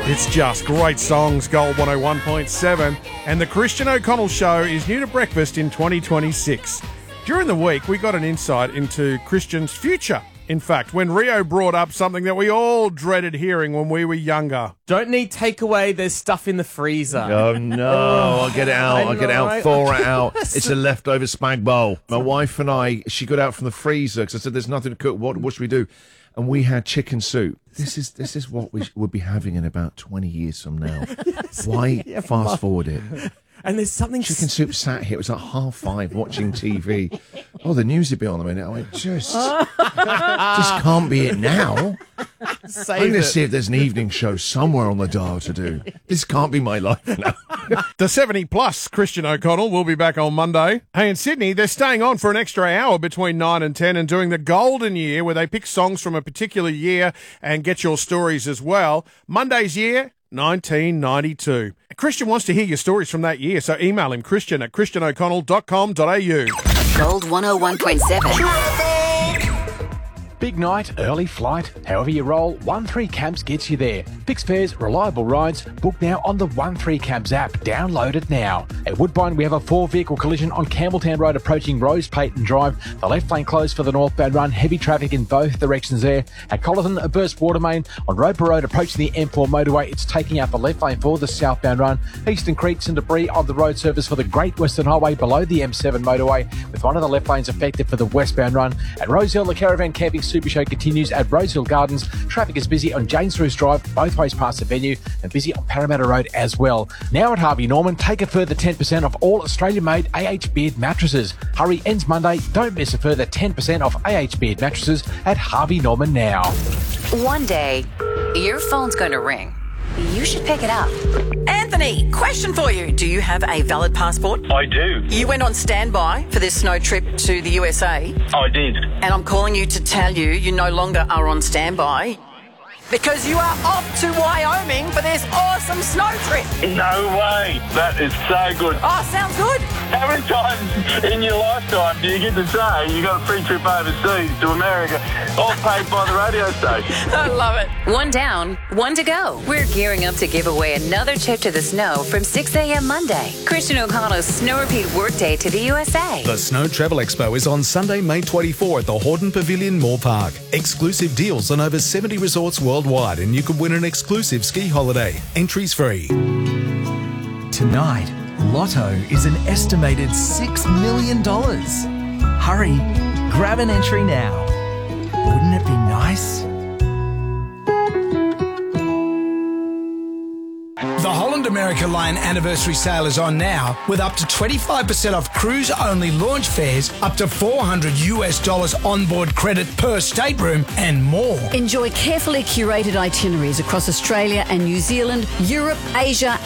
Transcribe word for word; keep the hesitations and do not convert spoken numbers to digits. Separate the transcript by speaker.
Speaker 1: It's just great songs, Gold one oh one point seven. And the Christian O'Connell Show is new to breakfast in twenty twenty-six. During the week, we got an insight into Christian's future. In fact, when Rio brought up something that we all dreaded hearing when we were younger.
Speaker 2: Don't need takeaway, there's stuff in the freezer.
Speaker 3: Oh, no. I'll get it out. I'll get it out. Thaw it out. It's a leftover spag bowl. My wife and I, she got out from the freezer because I said, there's nothing to cook. What, what should we do? And we had chicken soup. This is this is what we sh- would be having in about twenty years from now. Yes. Why yeah, fast Mum. forward it?
Speaker 2: And there's something...
Speaker 3: Chicken soup sat here. It was like half five watching T V. Oh, the news would be on a minute. I went, just... just can't be it now.
Speaker 2: Save
Speaker 3: I'm going to
Speaker 2: it.
Speaker 3: see if there's an evening show somewhere on the dial to do. This can't be my life now.
Speaker 1: The seventy plus Christian O'Connell will be back on Monday. Hey, in Sydney, they're staying on for an extra hour between nine and ten and doing the Golden Year, where they pick songs from a particular year and get your stories as well. Monday's year, nineteen ninety-two. Christian wants to hear your stories from that year, so email him, Christian at christian o'connell dot com dot a u.
Speaker 4: Gold one oh one point seven.
Speaker 5: Big night, early flight, however you roll, one three Cabs gets you there. Fixed fares, reliable rides, book now on the one three Cabs app. Download it now. At Woodbine, we have a four-vehicle collision on Campbelltown Road approaching Rose Payton Drive. The left lane closed for the northbound run, heavy traffic in both directions there. At Collerton, a burst water main on Roper Road approaching the M four motorway. It's taking out the left lane for the southbound run. Eastern Creeks and debris on the road surface for the Great Western Highway below the M seven motorway, with one of the left lanes affected for the westbound run. At Rosehill, the Caravan Camping Super Show continues at Rosehill Gardens. Traffic is busy on James Roos Drive, both ways past the venue, and busy on Parramatta Road as well. Now at Harvey Norman, take a further ten percent off all Australian-made A H Beard mattresses. Hurry, ends Monday. Don't miss a further ten percent off A H Beard mattresses at Harvey Norman now.
Speaker 4: One day, your phone's going to ring. You should pick it up.
Speaker 6: Anthony, question for you. Do you have a valid passport?
Speaker 7: I do.
Speaker 6: You went on standby for this snow trip to the U S A.
Speaker 7: I did.
Speaker 6: And I'm calling you to tell you you no longer are on standby because you are off to Wyoming for this awesome snow trip.
Speaker 7: No way. That is so good.
Speaker 6: Oh, sounds good.
Speaker 7: How many times in your lifetime do you get to say you got a free trip overseas to America, all paid by the radio station?
Speaker 6: I love it.
Speaker 4: One down, one to go. We're gearing up to give away another trip to the snow from six a.m. Monday. Christian O'Connell's Snow Repeat Workday to the U S A.
Speaker 8: The Snow Travel Expo is on Sunday, May twenty-fourth at the Horton Pavilion Moore Park. Exclusive deals on over seventy resorts worldwide, and you could win an exclusive ski holiday. Entries free.
Speaker 9: Tonight, Lotto is an estimated six million dollars. Hurry, grab an entry now. Wouldn't it be nice?
Speaker 10: The Holland America Line anniversary sale is on now, with up to twenty-five percent off cruise-only launch fares, up to four hundred US dollars onboard credit per stateroom, and more.
Speaker 11: Enjoy carefully curated itineraries across Australia and New Zealand, Europe, Asia,